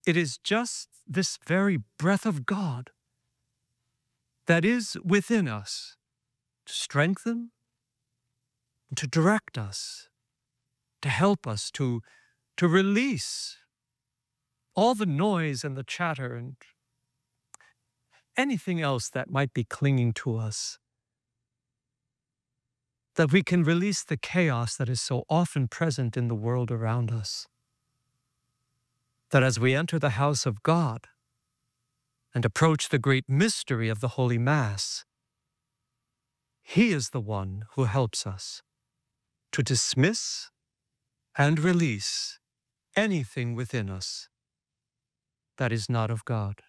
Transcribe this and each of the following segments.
It is just this very breath of God that is within us to strengthen, to direct us, to help us, to release all the noise and the chatter and anything else that might be clinging to us, that we can release the chaos that is so often present in the world around us. That as we enter the house of God and approach the great mystery of the Holy Mass, He is the one who helps us to dismiss and release anything within us that is not of God.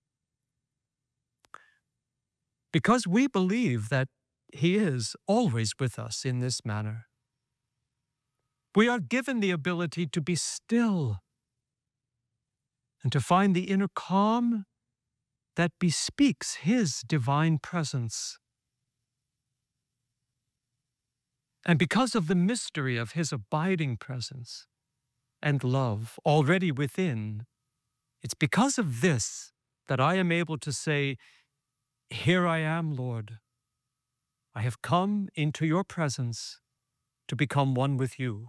Because we believe that He is always with us in this manner, we are given the ability to be still and to find the inner calm that bespeaks His divine presence. And because of the mystery of His abiding presence and love already within, it's because of this that I am able to say, "Here I am, Lord. I have come into your presence to become one with you.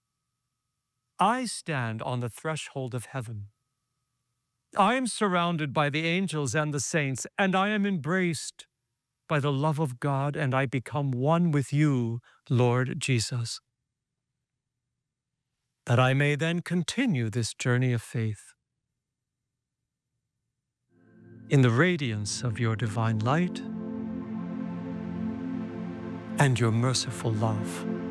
I stand on the threshold of heaven. I am surrounded by the angels and the saints, and I am embraced by the love of God, and I become one with you, Lord Jesus. That I may then continue this journey of faith in the radiance of your divine light and your merciful love."